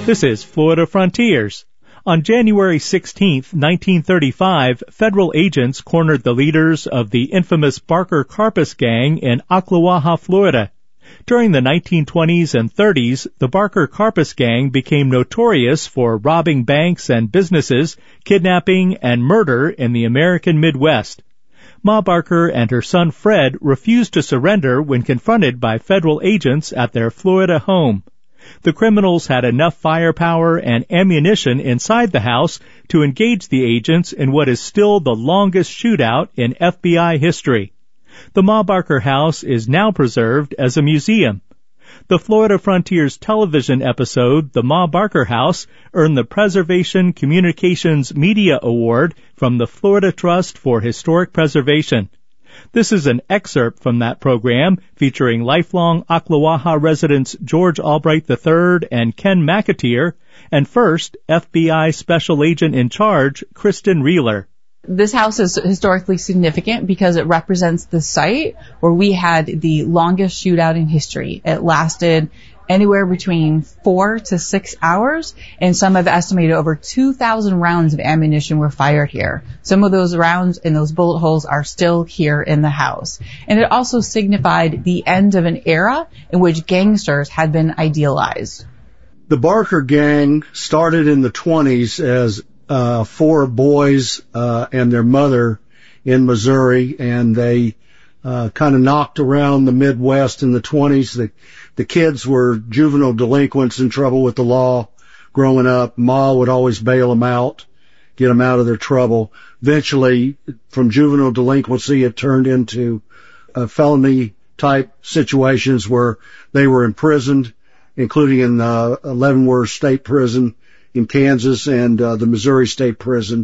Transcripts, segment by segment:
This is Florida Frontiers. On January 16, 1935, federal agents cornered the leaders of the infamous Barker Karpus gang in Ocklawaha, Florida. During the 1920s and 30s, the Barker Karpus gang became notorious for robbing banks and businesses, kidnapping, and murder in the American Midwest. Ma Barker and her son Fred refused to surrender when confronted by federal agents at their Florida home. The criminals had enough firepower and ammunition inside the house to engage the agents in what is still the longest shootout in FBI history. The Ma Barker house is now preserved as a museum. The Florida Frontiers television episode, The Ma Barker House, earned the Preservation Communications Media Award from the Florida Trust for Historic Preservation. This is an excerpt from that program featuring lifelong Ocklawaha residents George Albright III and Ken McAteer, and first, FBI Special Agent in Charge, Kristen Reeler. This house is historically significant because it represents the site where we had the longest shootout in history. It lasted anywhere between 4 to 6 hours, and some have estimated over 2,000 rounds of ammunition were fired here. Some of those rounds and those bullet holes are still here in the house. And it also signified the end of an era in which gangsters had been idealized. The Barker gang started in the 20s as 4 boys and their mother in Missouri, and they kind of knocked around the Midwest in the 20s. The kids were juvenile delinquents in trouble with the law growing up. Ma would always bail them out, get them out of their trouble. Eventually, from juvenile delinquency, it turned into felony-type situations where they were imprisoned, including in Leavenworth State Prison in Kansas and the Missouri State Prison.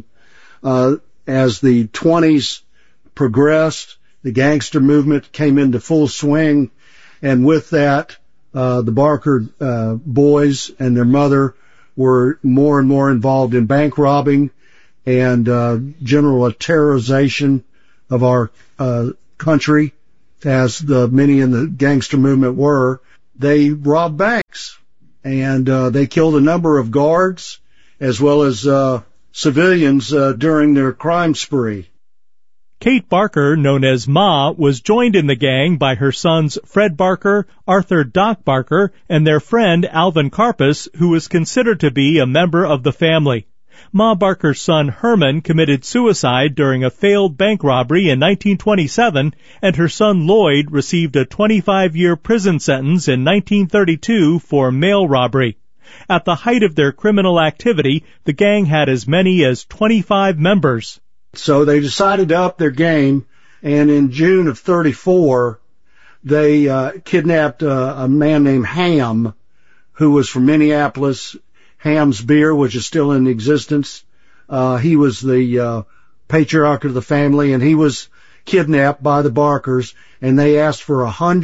As the 20s progressed, the gangster movement came into full swing, and with that, the Barker boys and their mother were more and more involved in bank robbing and general terrorization of our country, as many in the gangster movement were. They robbed banks, and they killed a number of guards as well as civilians during their crime spree. Kate Barker, known as Ma, was joined in the gang by her sons Fred Barker, Arthur Doc Barker, and their friend Alvin Karpus, who was considered to be a member of the family. Ma Barker's son Herman committed suicide during a failed bank robbery in 1927, and her son Lloyd received a 25-year prison sentence in 1932 for mail robbery. At the height of their criminal activity, the gang had as many as 25 members. So they decided to up their game, and in June of 34, they kidnapped a man named Ham, who was from Minneapolis. Ham's Beer, which is still in existence. He was the patriarch of the family, and he was kidnapped by the Barkers, and they asked for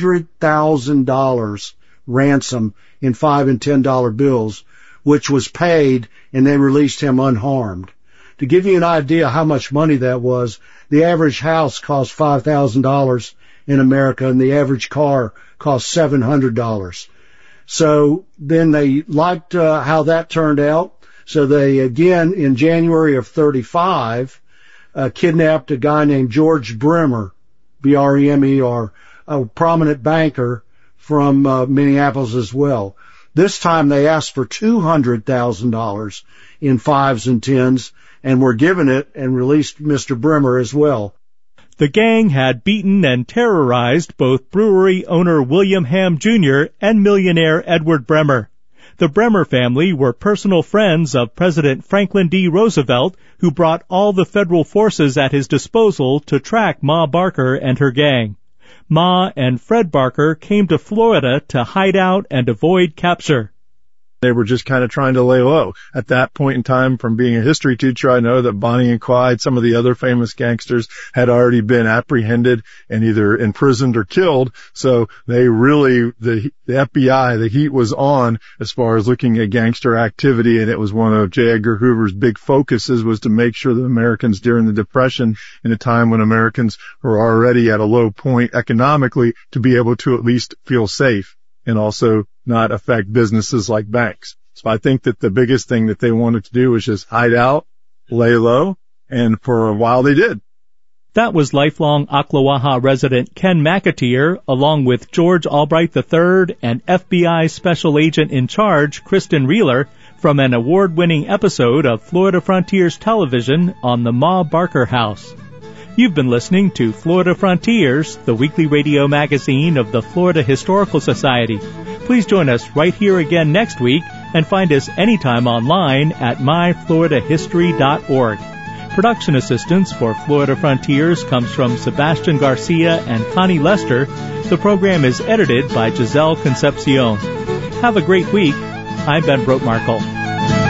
$100,000 ransom in $5 and $10 bills, which was paid, and they released him unharmed. To give you an idea how much money that was, the average house cost $5,000 in America, and the average car cost $700. So then they liked how that turned out. So they, again, in January of 35, kidnapped a guy named George Bremer, B-R-E-M-E-R, a prominent banker from Minneapolis as well. This time they asked for $200,000 in 5s and 10s, and were given it and released Mr. Bremer as well. The gang had beaten and terrorized both brewery owner William Ham Jr. and millionaire Edward Bremer. The Bremer family were personal friends of President Franklin D. Roosevelt, who brought all the federal forces at his disposal to track Ma Barker and her gang. Ma and Fred Barker came to Florida to hide out and avoid capture. They were just kind of trying to lay low. At that point in time, from being a history teacher, I know that Bonnie and Clyde, some of the other famous gangsters, had already been apprehended and either imprisoned or killed. So they really, the FBI, the heat was on as far as looking at gangster activity. And it was one of J. Edgar Hoover's big focuses, was to make sure that Americans during the Depression, in a time when Americans were already at a low point economically, to be able to at least feel safe and also not affect businesses like banks. So I think that the biggest thing that they wanted to do was just hide out, lay low, and for a while they did. That was lifelong Ocklawaha resident Ken McAteer, along with George Albright III and FBI Special Agent in Charge Kristen Reeler, from an award-winning episode of Florida Frontiers Television on the Ma Barker House. You've been listening to Florida Frontiers, the weekly radio magazine of the Florida Historical Society. Please join us right here again next week and find us anytime online at myfloridahistory.org. Production assistance for Florida Frontiers comes from Sebastian Garcia and Connie Lester. The program is edited by Giselle Concepcion. Have a great week. I'm Ben Brotmarkle.